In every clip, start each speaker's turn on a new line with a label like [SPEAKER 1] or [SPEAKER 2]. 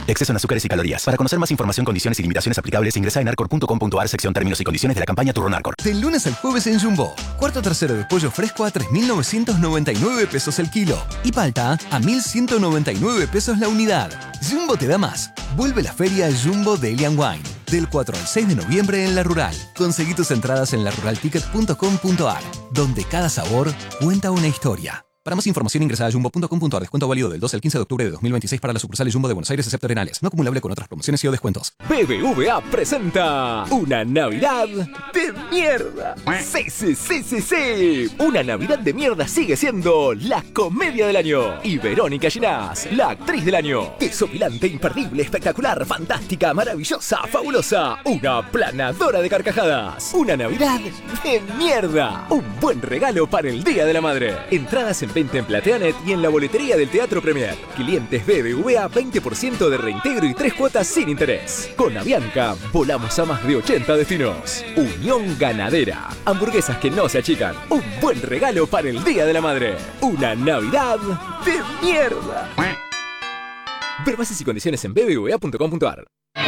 [SPEAKER 1] Exceso en azúcares y calorías. Para conocer más información, condiciones y limitaciones aplicables, ingresa en arcor.com.ar, sección términos y condiciones de la campaña Turrón Arcor.
[SPEAKER 2] Del lunes al jueves en Jumbo. Cuarto tercero de pollo fresco a 3.999 pesos el kilo. Y palta a 1.199 pesos la unidad. Jumbo te da más. Vuelve la feria Jumbo Deli & Wine. Del 4 al 6 de noviembre en La Rural. Conseguí tus entradas en laruralticket.com.ar, donde cada sabor cuenta una historia. Para más información ingresa a jumbo.com.ar. Descuento válido del 12 al 15 de octubre de 2026 para las sucursales Jumbo de Buenos Aires, excepto Arenales. No acumulable con otras promociones y o descuentos.
[SPEAKER 3] BBVA presenta una Navidad de mierda. Sí. Una Navidad de mierda sigue siendo la comedia del año. Y Verónica Ginás, la actriz del año. Desopilante, imperdible, espectacular, fantástica, maravillosa, fabulosa. Una planadora de carcajadas. Una Navidad de mierda. Un buen regalo para el Día de la Madre. Entradas en venta en Plateanet y en la boletería del Teatro Premier. Clientes BBVA, 20% de reintegro y 3 cuotas sin interés. Con Avianca, volamos a más de 80 destinos. Unión Ganadera. Hamburguesas que no se achican. Un buen regalo para el Día de la Madre. Una Navidad de mierda. Ver bases y condiciones en bbva.com.ar.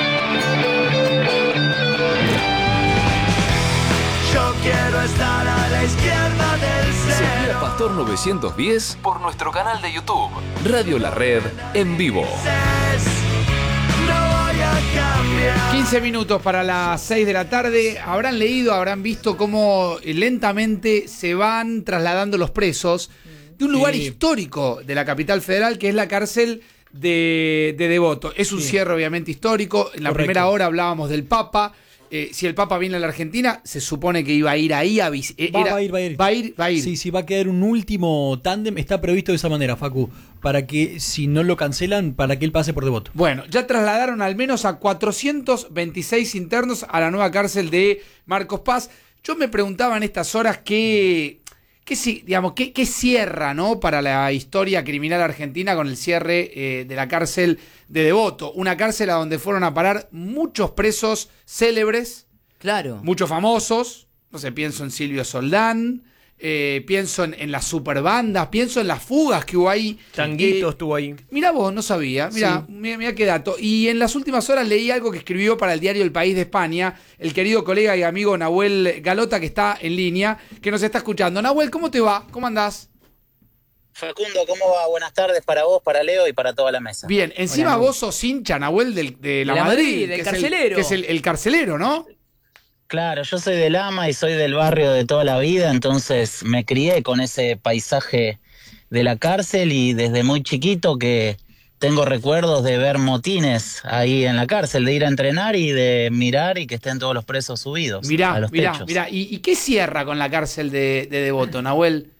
[SPEAKER 4] Yo quiero estar a la izquierda del cero.
[SPEAKER 3] Seguí a Pastor 910 por nuestro canal de YouTube. Radio La Red en vivo.
[SPEAKER 4] No voy a cambiar.
[SPEAKER 5] 15 minutos para las 6 de la tarde. Habrán leído, habrán visto cómo lentamente se van trasladando los presos de un lugar histórico de la capital federal, que es la cárcel de Devoto. Es un cierre obviamente histórico. En la primera hora hablábamos del Papa. Si el Papa viene a la Argentina, se supone que iba a ir ahí a
[SPEAKER 6] Va a ir.
[SPEAKER 5] Va a ir.
[SPEAKER 6] Sí, va a quedar un último tándem. Está previsto de esa manera, Facu. Para que, si no lo cancelan, para que él pase por Devoto.
[SPEAKER 5] Bueno, ya trasladaron al menos a 426 internos a la nueva cárcel de Marcos Paz. Yo me preguntaba en estas horas qué cierra, ¿no?, para la historia criminal argentina con el cierre de la cárcel de Devoto. Una cárcel a donde fueron a parar muchos presos célebres.
[SPEAKER 7] Claro.
[SPEAKER 5] Muchos famosos. No sé, pienso en Silvio Soldán. Pienso en las superbandas. Pienso en las fugas que hubo ahí.
[SPEAKER 8] Tanguito estuvo ahí.
[SPEAKER 5] Mirá vos, no sabía. Mirá qué dato. Y en las últimas horas leí algo que escribió para el diario El País de España el querido colega y amigo Nahuel Galota, que está en línea, que nos está escuchando. Nahuel, ¿cómo te va? ¿Cómo andás?
[SPEAKER 9] Facundo, ¿cómo va? Buenas tardes para vos, para Leo y para toda la mesa.
[SPEAKER 5] Bien, encima vos sos hincha, Nahuel, de la Madrid,
[SPEAKER 7] del carcelero.
[SPEAKER 5] Que es el carcelero, ¿no?
[SPEAKER 9] Claro, yo soy del AMA y soy del barrio de toda la vida, entonces me crié con ese paisaje de la cárcel y desde muy chiquito que tengo recuerdos de ver motines ahí en la cárcel, de ir a entrenar y de mirar y que estén todos los presos subidos a los techos.
[SPEAKER 5] Mirá. ¿Y qué cierra con la cárcel de Devoto, Nahuel?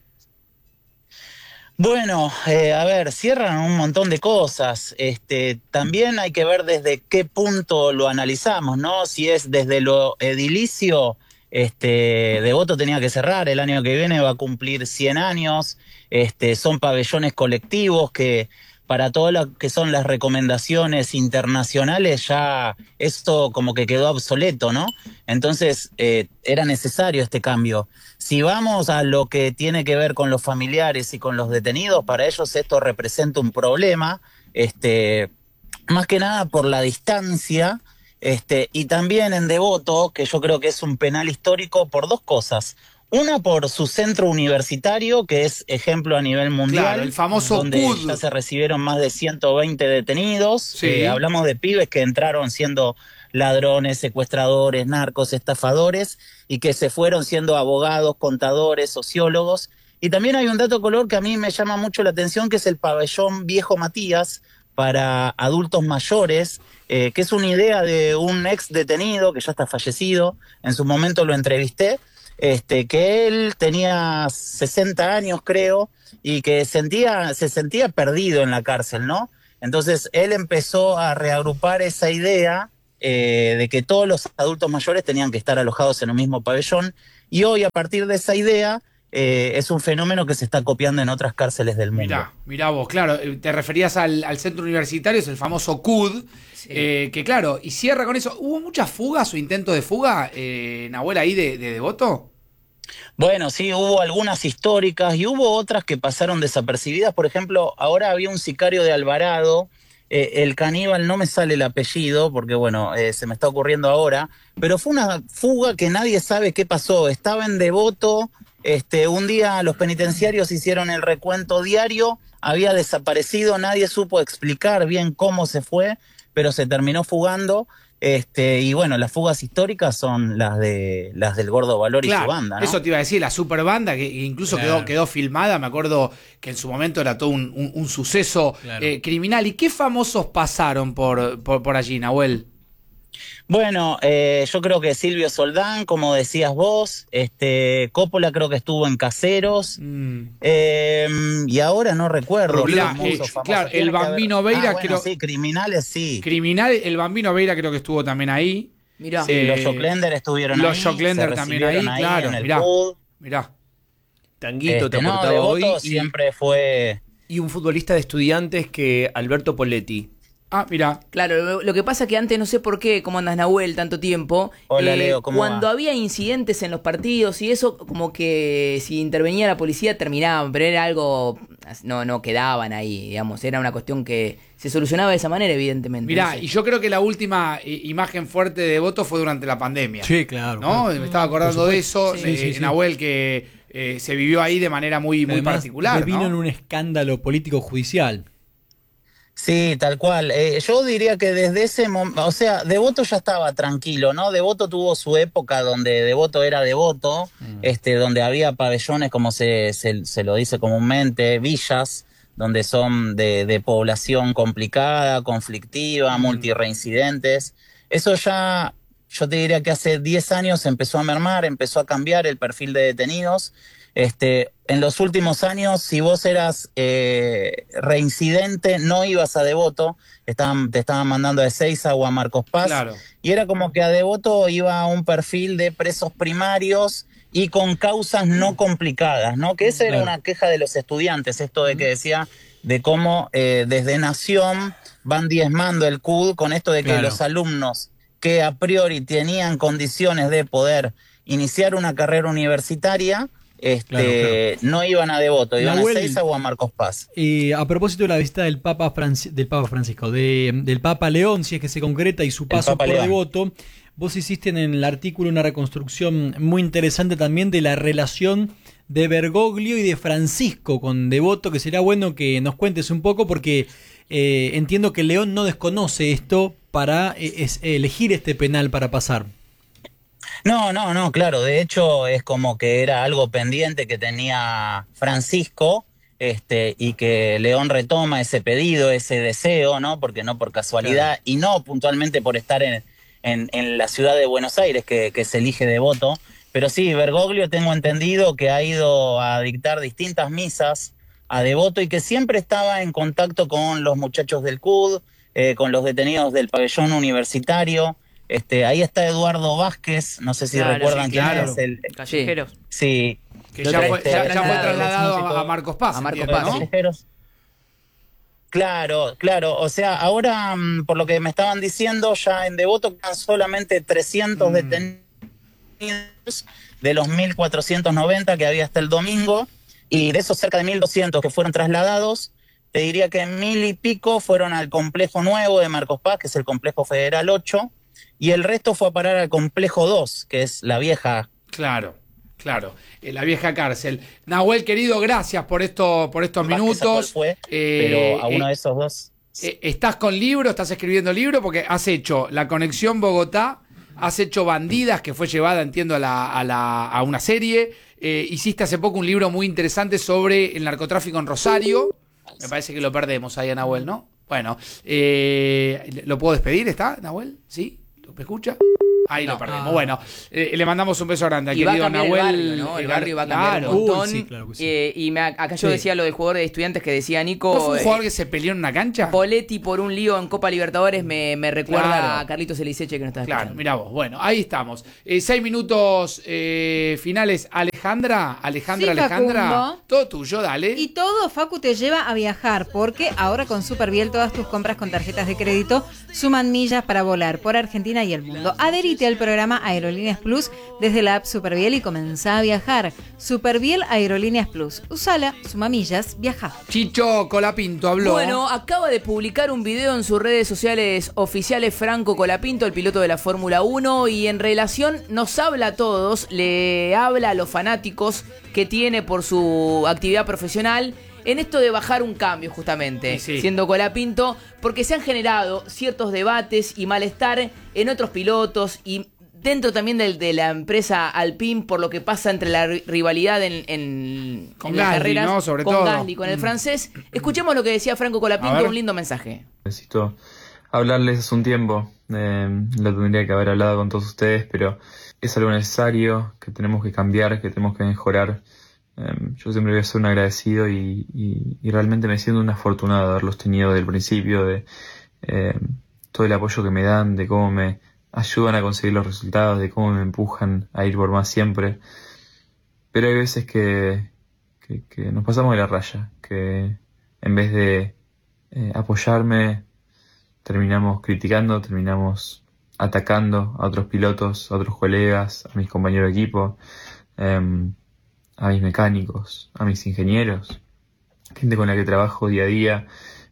[SPEAKER 9] Bueno, a ver, cierran un montón de cosas. También hay que ver desde qué punto lo analizamos, ¿no? Si es desde lo edilicio, Devoto tenía que cerrar. El año que viene va a cumplir 100 años. Son pabellones colectivos que para todo lo que son las recomendaciones internacionales ya esto como que quedó obsoleto, ¿no? Entonces era necesario este cambio. Si vamos a lo que tiene que ver con los familiares y con los detenidos, para ellos esto representa un problema, más que nada por la distancia, y también en Devoto, que yo creo que es un penal histórico por dos cosas. Una, por su centro universitario, que es ejemplo a nivel mundial.
[SPEAKER 5] Claro, el famoso
[SPEAKER 9] donde
[SPEAKER 5] CUD.
[SPEAKER 9] ya se recibieron más de 120 detenidos.
[SPEAKER 5] Sí.
[SPEAKER 9] Hablamos de pibes que entraron siendo ladrones, secuestradores, narcos, estafadores, y que se fueron siendo abogados, contadores, sociólogos. Y también hay un dato color que a mí me llama mucho la atención, que es el pabellón Viejo Matías para adultos mayores, que es una idea de un ex detenido que ya está fallecido. En su momento lo entrevisté. Que él tenía 60 años, creo, y que se sentía perdido en la cárcel, ¿no? Entonces él empezó a reagrupar esa idea de que todos los adultos mayores tenían que estar alojados en un mismo pabellón, y hoy, a partir de esa idea, es un fenómeno que se está copiando en otras cárceles del mundo.
[SPEAKER 5] Mirá vos, claro, te referías al centro universitario, es el famoso CUD, que claro, y cierra con eso. ¿Hubo muchas fugas o intentos de fuga, Nahuel, ahí de Devoto?
[SPEAKER 9] Bueno, sí, hubo algunas históricas y hubo otras que pasaron desapercibidas. Por ejemplo, ahora había un sicario de Alvarado el caníbal, no me sale el apellido, porque bueno, se me está ocurriendo ahora, pero fue una fuga que nadie sabe qué pasó. Estaba en Devoto, un día los penitenciarios hicieron el recuento diario, había desaparecido, nadie supo explicar bien cómo se fue, pero se terminó fugando. Y bueno, las fugas históricas son las del Gordo Valor y su banda, ¿no?
[SPEAKER 5] Eso te iba a decir, la super banda que incluso quedó filmada. Me acuerdo que en su momento era todo un suceso criminal. ¿Y qué famosos pasaron por allí, Nahuel?
[SPEAKER 9] Bueno, yo creo que Silvio Soldán, como decías vos, Coppola creo que estuvo en Caseros, y ahora no recuerdo.
[SPEAKER 5] Mirá, claro, el Bambino Veira creo...
[SPEAKER 9] sí, Criminales sí.
[SPEAKER 5] El Bambino Veira creo que estuvo también ahí.
[SPEAKER 7] Mirá.
[SPEAKER 9] Sí, los Joclender estuvieron ahí.
[SPEAKER 5] Los Joclender también ahí, claro, mirá.
[SPEAKER 7] Tanguito te
[SPEAKER 9] no,
[SPEAKER 7] aportaba hoy.
[SPEAKER 9] Siempre fue...
[SPEAKER 7] Y un futbolista de Estudiantes que Alberto Poletti.
[SPEAKER 5] Ah, mira.
[SPEAKER 8] Claro, lo que pasa es que antes, no sé por qué, cómo andas, Nahuel, tanto tiempo.
[SPEAKER 9] Hola, Leo, ¿cómo
[SPEAKER 8] cuando
[SPEAKER 9] va?
[SPEAKER 8] había incidentes en los partidos y eso, como que si intervenía la policía terminaban, pero era algo, no quedaban ahí, digamos. Era una cuestión que se solucionaba de esa manera, evidentemente.
[SPEAKER 5] Mirá,
[SPEAKER 8] no sé.
[SPEAKER 5] y yo creo que la última imagen fuerte de Devoto fue durante la pandemia.
[SPEAKER 6] Sí, claro.
[SPEAKER 5] ¿No? Me estaba acordando de eso,
[SPEAKER 6] Sí.
[SPEAKER 5] Nahuel, que se vivió ahí de manera muy particular.
[SPEAKER 6] Vino
[SPEAKER 5] ¿no?
[SPEAKER 6] en un escándalo político judicial.
[SPEAKER 9] Sí, tal cual. Yo diría que desde ese momento, o sea, Devoto ya estaba tranquilo, ¿no? Devoto tuvo su época donde Devoto era Devoto, donde había pabellones, como se lo dice comúnmente, villas, donde son de población complicada, conflictiva, multireincidentes. Eso ya, yo te diría que hace 10 años empezó a mermar, empezó a cambiar el perfil de detenidos. En los últimos años, si vos eras reincidente, no ibas a Devoto, te estaban mandando a Ezeiza o a Marcos Paz,
[SPEAKER 5] Claro.
[SPEAKER 9] Y era como que a Devoto iba a un perfil de presos primarios y con causas no complicadas, ¿no? Que esa era una queja de los estudiantes, esto de que decía de cómo desde Nación van diezmando el CUD con esto de que los alumnos que a priori tenían condiciones de poder iniciar una carrera universitaria, no iban a Devoto, iban a Ezeiza o a Marcos Paz.
[SPEAKER 6] Y a propósito de la visita del Papa Francisco, del Papa León, si es que se concreta, y su paso por Devoto, vos hiciste en el artículo una reconstrucción muy interesante también de la relación de Bergoglio y de Francisco con Devoto, que sería bueno que nos cuentes un poco, porque entiendo que León no desconoce esto para elegir este penal para pasar.
[SPEAKER 9] No, claro, de hecho es como que era algo pendiente que tenía Francisco, y que León retoma ese pedido, ese deseo, ¿no? Porque no por casualidad, y no puntualmente por estar en la ciudad de Buenos Aires que se elige Devoto, pero sí, Bergoglio tengo entendido que ha ido a dictar distintas misas a Devoto y que siempre estaba en contacto con los muchachos del CUD, con los detenidos del pabellón universitario. Ahí está Eduardo Vázquez, no sé si recuerdan quién es el
[SPEAKER 8] Callejeros.
[SPEAKER 9] Sí.
[SPEAKER 5] Que ya fue trasladado a Marcos Paz.
[SPEAKER 8] A Marcos
[SPEAKER 5] entiendo,
[SPEAKER 8] Paz,
[SPEAKER 5] ¿no?
[SPEAKER 9] Callejeros. Claro. O sea, ahora, por lo que me estaban diciendo, ya en Devoto quedan solamente 300 detenidos de los 1.490 que había hasta el domingo, y de esos cerca de 1.200 que fueron trasladados, te diría que 1.000 y pico fueron al complejo nuevo de Marcos Paz, que es el complejo Federal 8, y el resto fue a parar al complejo 2, que es la vieja.
[SPEAKER 5] Claro, la vieja cárcel. Nahuel, querido, gracias por estos minutos.
[SPEAKER 9] Pero a uno de esos dos.
[SPEAKER 5] ¿Estás con libro? ¿Estás escribiendo libro? Porque has hecho La Conexión Bogotá, has hecho Bandidas, que fue llevada, entiendo, a una serie. Hiciste hace poco un libro muy interesante sobre el narcotráfico en Rosario. Me parece que lo perdemos ahí a Nahuel, ¿no? Bueno, ¿lo puedo despedir? ¿Está, Nahuel? ¿Sí? ¿Me escucha? Ahí lo perdemos. Bueno, le mandamos un beso grande al
[SPEAKER 8] y
[SPEAKER 5] querido
[SPEAKER 8] va a cambiar
[SPEAKER 5] Nahuel.
[SPEAKER 8] el barrio, ¿no? El barrio va a cambiar un montón.
[SPEAKER 6] Sí, claro que sí.
[SPEAKER 8] Y acá yo decía lo del jugador de Estudiantes que decía Nico.
[SPEAKER 5] ¿No fue un jugador que se peleó en una cancha?
[SPEAKER 8] Poletti por un lío en Copa Libertadores me recuerda a Carlitos Eliseche que no está escuchando.
[SPEAKER 5] Claro, mirá vos. Bueno, ahí estamos. 6 minutos finales. Alejandra.
[SPEAKER 10] Facundo.
[SPEAKER 5] Todo tuyo, dale.
[SPEAKER 10] Y todo, Facu, te lleva a viajar, porque ahora con Superviel todas tus compras con tarjetas de crédito suman millas para volar por Argentina y el mundo. Adherite Unite al programa Aerolíneas Plus desde la app Superviel y comenzá a viajar. Superviel Aerolíneas Plus. Usala, suma millas, viaja.
[SPEAKER 5] Chicho Colapinto habló.
[SPEAKER 8] Bueno, acaba de publicar un video en sus redes sociales oficiales Franco Colapinto, el piloto de la Fórmula 1, y en relación nos habla a todos, le habla a los fanáticos que tiene por su actividad profesional en esto de bajar un cambio justamente, siendo Colapinto, porque se han generado ciertos debates y malestar en otros pilotos y dentro también de la empresa Alpine por lo que pasa entre la rivalidad
[SPEAKER 5] con
[SPEAKER 8] en
[SPEAKER 5] Gasly,
[SPEAKER 8] las carreras,
[SPEAKER 5] ¿no? Sobre
[SPEAKER 8] con
[SPEAKER 5] todo.
[SPEAKER 8] Gasly, con el francés. Escuchemos lo que decía Franco Colapinto, un lindo mensaje.
[SPEAKER 11] Necesito hablarles hace un tiempo, lo tendría que haber hablado con todos ustedes, pero es algo necesario, que tenemos que cambiar, que tenemos que mejorar. Yo siempre voy a ser un agradecido y realmente me siento un afortunado de haberlos tenido desde el principio, de todo el apoyo que me dan, de cómo me ayudan a conseguir los resultados, de cómo me empujan a ir por más siempre. Pero hay veces que nos pasamos de la raya, que en vez de apoyarme, terminamos criticando, terminamos atacando a otros pilotos, a otros colegas, a mis compañeros de equipo, a mis mecánicos, a mis ingenieros, gente con la que trabajo día a día.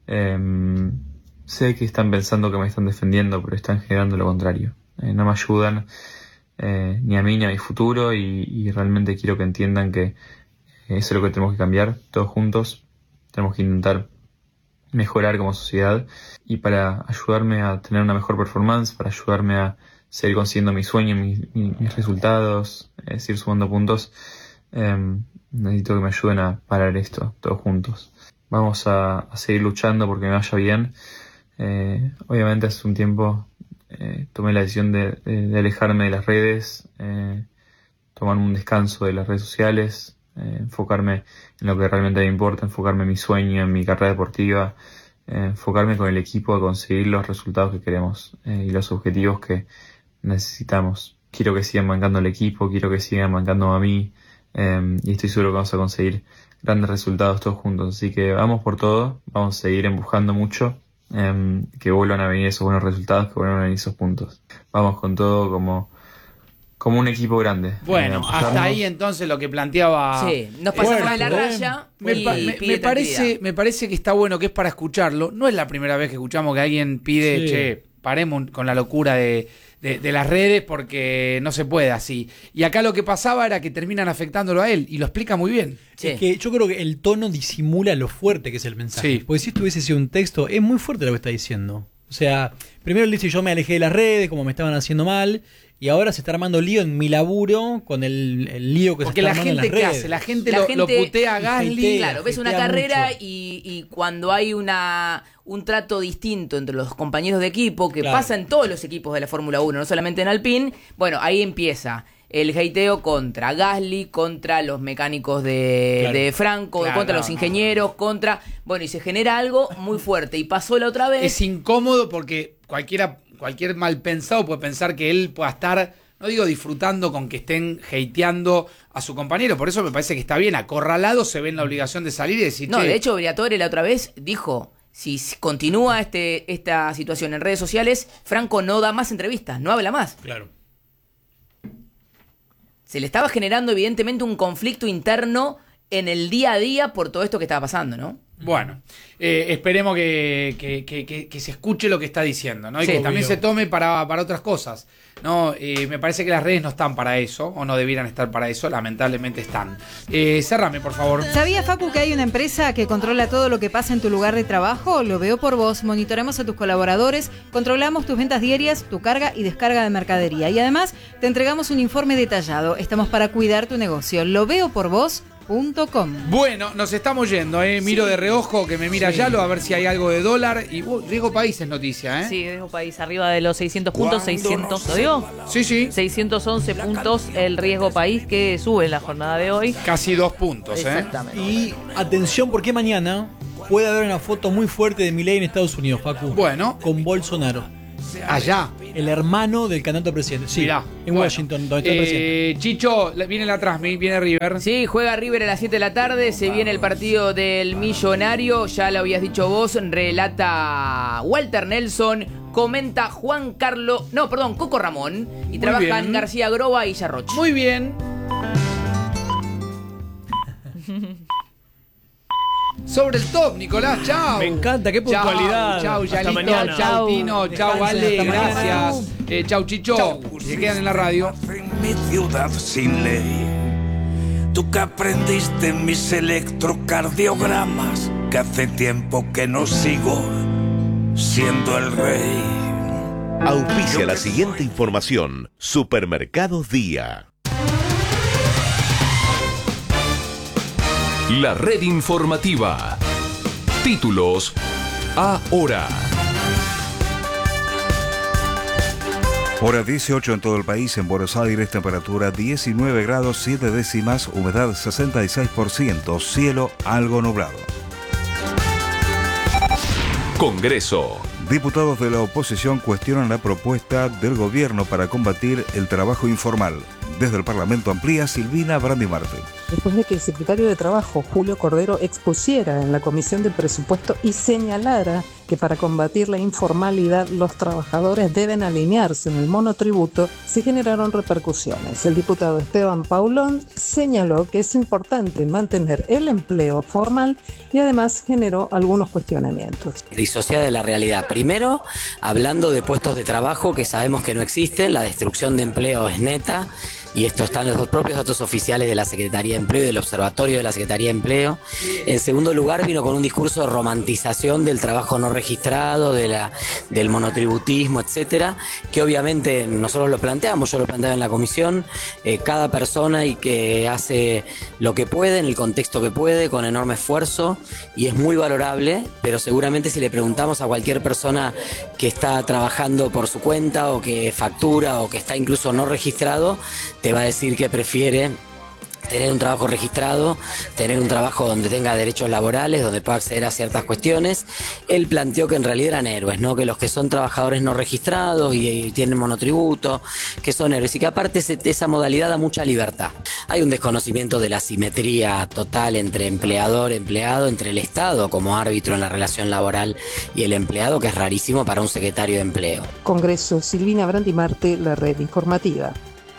[SPEAKER 11] Sé que están pensando que me están defendiendo, pero están generando lo contrario. No me ayudan ni a mí ni a mi futuro y realmente quiero que entiendan que eso es lo que tenemos que cambiar todos juntos. Tenemos que intentar mejorar como sociedad y para ayudarme a tener una mejor performance, para ayudarme a seguir consiguiendo mis sueños, mis resultados, seguir sumando puntos. Necesito que me ayuden a parar esto, todos juntos. Vamos a seguir luchando porque me vaya bien. Obviamente hace un tiempo tomé la decisión de alejarme de las redes, tomarme un descanso de las redes sociales, enfocarme en lo que realmente me importa, enfocarme en mi sueño, en mi carrera deportiva, enfocarme con el equipo a conseguir los resultados que queremos y los objetivos que necesitamos. Quiero que sigan bancando el equipo, quiero que sigan bancando a mí. Y estoy seguro que vamos a conseguir grandes resultados todos juntos, así que vamos por todo, vamos a seguir empujando mucho, que vuelvan a venir esos buenos resultados, que vuelvan a venir esos puntos. Vamos con todo como un equipo grande.
[SPEAKER 5] Bueno, hasta ahí entonces lo que planteaba.
[SPEAKER 8] Sí, nos pasamos de la raya.
[SPEAKER 5] Me parece que está bueno, que es para escucharlo. No es la primera vez que escuchamos que alguien pide, che, paremos con la locura de las redes porque no se puede así. Y acá lo que pasaba era que terminan afectándolo a él y lo explica muy bien.
[SPEAKER 6] Sí. Es que yo creo que el tono disimula lo fuerte que es el mensaje. Sí. Porque si esto hubiese sido un texto, es muy fuerte lo que está diciendo. O sea, primero él dice yo me alejé de las redes, como me estaban haciendo mal, y ahora se está armando lío en mi laburo con el lío que
[SPEAKER 5] porque
[SPEAKER 6] se está armando en las redes.
[SPEAKER 5] Porque la gente que hace, la gente lo putea a Gasly.
[SPEAKER 8] Claro, ves una carrera y cuando hay un trato distinto entre los compañeros de equipo, que pasa en todos los equipos de la Fórmula 1, no solamente en Alpine, bueno, ahí empieza el hateo contra Gasly, contra los mecánicos de Franco, contra los ingenieros, bueno, y se genera algo muy fuerte. Y pasó la otra vez.
[SPEAKER 5] Es incómodo porque cualquier mal pensado puede pensar que él pueda estar, no digo disfrutando con que estén hateando a su compañero, por eso me parece que está bien, acorralado, se ve en la obligación de salir y decir,
[SPEAKER 8] no, de hecho, Briatore la otra vez dijo, si continúa esta situación en redes sociales, Franco no da más entrevistas, no habla más.
[SPEAKER 6] Claro.
[SPEAKER 8] Se le estaba generando evidentemente un conflicto interno en el día a día por todo esto que estaba pasando, ¿no?
[SPEAKER 5] Bueno, esperemos que se escuche lo que está diciendo, ¿no? Y
[SPEAKER 8] Sí,
[SPEAKER 5] que también
[SPEAKER 8] obvio.
[SPEAKER 5] se tome para otras cosas, ¿no? Me parece que las redes no están para eso, o no debieran estar para eso, lamentablemente están. Cerrame, por favor.
[SPEAKER 10] ¿Sabías, Facu, que hay una empresa que controla todo lo que pasa en tu lugar de trabajo? Lo veo por vos, monitoreamos a tus colaboradores, controlamos tus ventas diarias, tu carga y descarga de mercadería. Y además, te entregamos un informe detallado. Estamos para cuidar tu negocio. loveoporvos.com.
[SPEAKER 5] Bueno, nos estamos yendo, miro de reojo que me mira Yalo a ver si hay algo de dólar y Riesgo País es noticia, ¿eh?
[SPEAKER 12] Sí, Riesgo País arriba de los 600 puntos, 600, ¿lo digo?
[SPEAKER 5] Sí, sí.
[SPEAKER 12] 611 puntos el Riesgo País que sube en la jornada de hoy.
[SPEAKER 5] Casi 2 puntos,
[SPEAKER 12] Exactamente.
[SPEAKER 6] Y atención porque mañana puede haber una foto muy fuerte de Milei en Estados Unidos, Facu.
[SPEAKER 5] Bueno.
[SPEAKER 6] Con Bolsonaro.
[SPEAKER 5] Allá.
[SPEAKER 6] El hermano del candidato a presidente. Sí,
[SPEAKER 5] mirá,
[SPEAKER 6] en Washington, donde está el presidente.
[SPEAKER 5] Chicho, viene la Transmi, viene River.
[SPEAKER 8] Sí, juega River a las 7 de la tarde, se viene el partido del Millonario, ya lo habías dicho vos, relata Walter Nelson comenta Coco Ramón, y trabaja en García Groba y Yarroch.
[SPEAKER 5] Muy bien. Sobre el top, Nicolás, chao.
[SPEAKER 7] Me encanta, qué puntualidad.
[SPEAKER 5] Chao,
[SPEAKER 7] Hasta
[SPEAKER 5] Yalito,
[SPEAKER 7] mañana.
[SPEAKER 5] chao, Tino, chao, Ale, gracias. Chao, Chicho.
[SPEAKER 13] Chao,
[SPEAKER 5] Se quedan en la radio.
[SPEAKER 13] En mi ciudad sin ley, tú que aprendiste mis electrocardiogramas, que hace tiempo que no sigo siendo el rey.
[SPEAKER 14] Auspicia la siguiente información. Supermercados Día.
[SPEAKER 15] La red informativa. Títulos ahora.
[SPEAKER 16] Hora 18 en todo el país. En Buenos Aires, temperatura 19 grados 7 décimas, humedad 66%, cielo algo nublado.
[SPEAKER 15] Congreso.
[SPEAKER 16] Diputados de la oposición cuestionan la propuesta del gobierno para combatir el trabajo informal. Desde el Parlamento amplía Silvina Brandi Marte.
[SPEAKER 17] Después de que el secretario de Trabajo, Julio Cordero, expusiera en la Comisión de Presupuesto y señalara que para combatir la informalidad los trabajadores deben alinearse en el monotributo, se generaron repercusiones. El diputado Esteban Paulón señaló que es importante mantener el empleo formal y además generó algunos cuestionamientos.
[SPEAKER 18] Disociada de la realidad. Primero, hablando de puestos de trabajo que sabemos que no existen, la destrucción de empleo es neta. Y esto está en los propios datos oficiales de la Secretaría de Empleo y del Observatorio de la Secretaría de Empleo. En segundo lugar, vino con un discurso de romantización del trabajo no registrado, del monotributismo, etcétera, que obviamente nosotros lo planteamos, yo lo planteaba en la comisión, cada persona y que hace lo que puede, en el contexto que puede, con enorme esfuerzo, y es muy valorable, pero seguramente si le preguntamos a cualquier persona que está trabajando por su cuenta o que factura o que está incluso no registrado, te va a decir que prefiere tener un trabajo registrado, tener un trabajo donde tenga derechos laborales, donde pueda acceder a ciertas cuestiones. Él planteó que en realidad eran héroes, ¿no? Que los que son trabajadores no registrados y tienen monotributo, que son héroes, y que aparte esa modalidad da mucha libertad. Hay un desconocimiento de la simetría total entre empleador-empleado, entre el Estado como árbitro en la relación laboral y el empleado, que es rarísimo para un secretario de Empleo.
[SPEAKER 17] Congreso, Silvina Brandi Marte, la red informativa.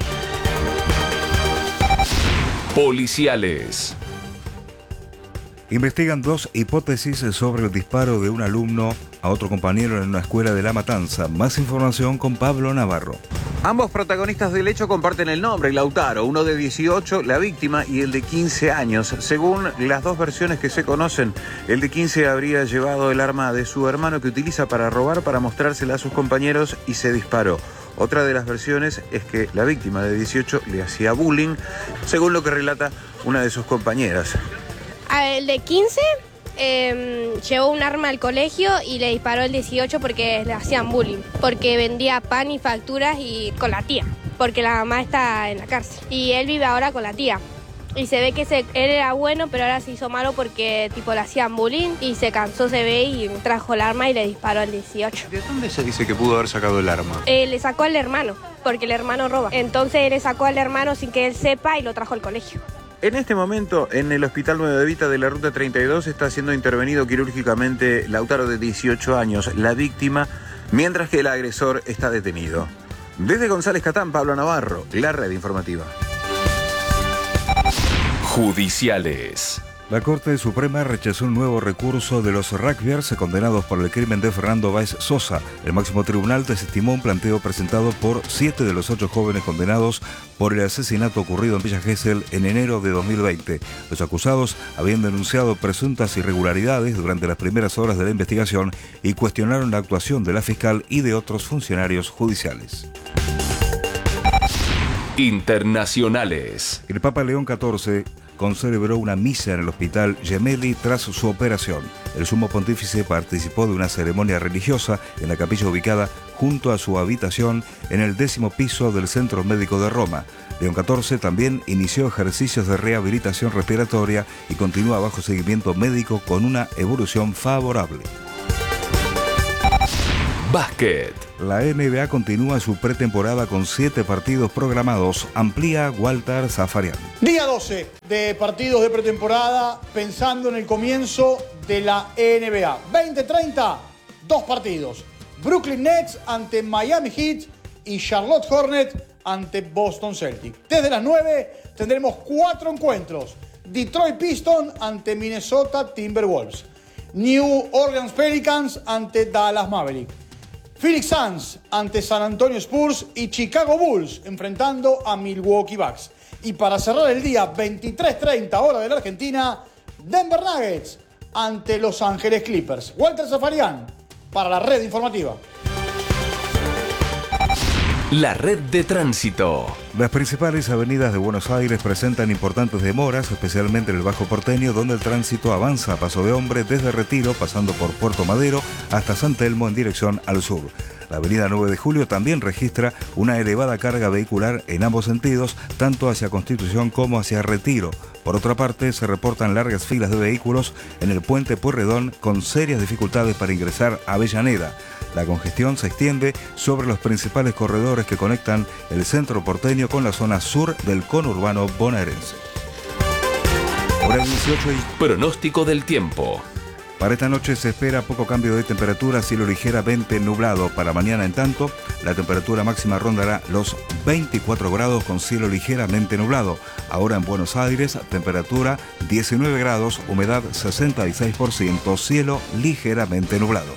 [SPEAKER 15] Policiales.
[SPEAKER 16] Investigan dos hipótesis sobre el disparo de un alumno a otro compañero en una escuela de La Matanza. Más información con Pablo Navarro.
[SPEAKER 19] Ambos protagonistas del hecho comparten el nombre, Lautaro, uno de 18, la víctima, y el de 15 años. Según las dos versiones que se conocen, el de 15 habría llevado el arma de su hermano que utiliza para robar para mostrársela a sus compañeros y se disparó. Otra de las versiones es que la víctima de 18 le hacía bullying, según lo que relata una de sus compañeras.
[SPEAKER 20] El de 15 llevó un arma al colegio y le disparó el 18 porque le hacían bullying, porque vendía pan y facturas y con la tía, porque la mamá está en la cárcel y él vive ahora con la tía. Y se ve que él era bueno, pero ahora se hizo malo porque tipo le hacían bullying y se cansó, se ve, y trajo el arma y le disparó al 18.
[SPEAKER 19] ¿De dónde se dice que pudo haber sacado el arma?
[SPEAKER 20] Le sacó al hermano, porque el hermano roba. Entonces él le sacó al hermano sin que él sepa y lo trajo al colegio.
[SPEAKER 19] En este momento, en el Hospital Nueva Evita de la Ruta 32 está siendo intervenido quirúrgicamente Lautaro, de 18 años, la víctima, mientras que el agresor está detenido. Desde González Catán, Pablo Navarro, la red informativa.
[SPEAKER 15] Judiciales.
[SPEAKER 16] La Corte Suprema rechazó un nuevo recurso de los rugbyers condenados por el crimen de Fernando Báez Sosa. El máximo tribunal desestimó un planteo presentado por 7 de los 8 jóvenes condenados por el asesinato ocurrido en Villa Gesell en enero de 2020. Los acusados habían denunciado presuntas irregularidades durante las primeras horas de la investigación y cuestionaron la actuación de la fiscal y de otros funcionarios judiciales.
[SPEAKER 15] Internacionales.
[SPEAKER 16] El Papa León XIV concelebró una misa en el Hospital Gemelli tras su operación. El sumo pontífice participó de una ceremonia religiosa en la capilla ubicada junto a su habitación en el 10º piso del Centro Médico de Roma. León XIV también inició ejercicios de rehabilitación respiratoria y continúa bajo seguimiento médico con una evolución favorable.
[SPEAKER 15] Básquet.
[SPEAKER 16] La NBA continúa su pretemporada con 7 partidos programados. Amplía Walter Zafarian.
[SPEAKER 21] Día 12 de partidos de pretemporada, pensando en el comienzo de la NBA. 20-30, 2 partidos. Brooklyn Nets ante Miami Heat y Charlotte Hornets ante Boston Celtics. Desde las 9 tendremos 4 encuentros. Detroit Pistons ante Minnesota Timberwolves. New Orleans Pelicans ante Dallas Mavericks. Phoenix Suns ante San Antonio Spurs y Chicago Bulls enfrentando a Milwaukee Bucks. Y para cerrar el día, 23:30 hora de la Argentina, Denver Nuggets ante Los Ángeles Clippers. Walter Zafarian para la red informativa.
[SPEAKER 15] La red de tránsito.
[SPEAKER 16] Las principales avenidas de Buenos Aires presentan importantes demoras, especialmente en el Bajo Porteño, donde el tránsito avanza a paso de hombre desde Retiro, pasando por Puerto Madero, hasta San Telmo en dirección al sur. La avenida 9 de Julio también registra una elevada carga vehicular en ambos sentidos, tanto hacia Constitución como hacia Retiro. Por otra parte, se reportan largas filas de vehículos en el puente Pueyrredón con serias dificultades para ingresar a Avellaneda. La congestión se extiende sobre los principales corredores que conectan el centro porteño con la zona sur del conurbano bonaerense. Hora 18 y...
[SPEAKER 15] Pronóstico del tiempo.
[SPEAKER 16] Para esta noche se espera poco cambio de temperatura, cielo ligeramente nublado. Para mañana, en tanto, la temperatura máxima rondará los 24 grados con cielo ligeramente nublado. Ahora en Buenos Aires, temperatura 19 grados, humedad 66%, cielo ligeramente nublado.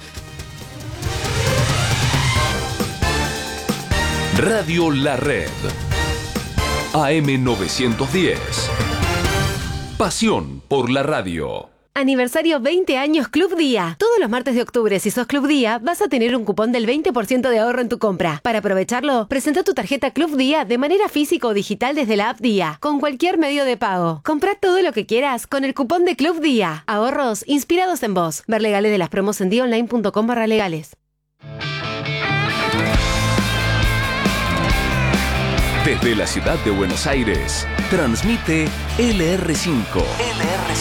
[SPEAKER 15] Radio La Red. AM 910. Pasión por la radio.
[SPEAKER 1] Aniversario 20 años Club Día. Todos los martes de octubre, si sos Club Día, vas a tener un cupón del 20% de ahorro en tu compra. Para aprovecharlo, presenta tu tarjeta Club Día de manera física o digital desde la app Día, con cualquier medio de pago. Comprá todo lo que quieras con el cupón de Club Día. Ahorros inspirados en vos. Ver legales de las promos en diaonline.com/legales.
[SPEAKER 15] Desde la ciudad de Buenos Aires, transmite LR5.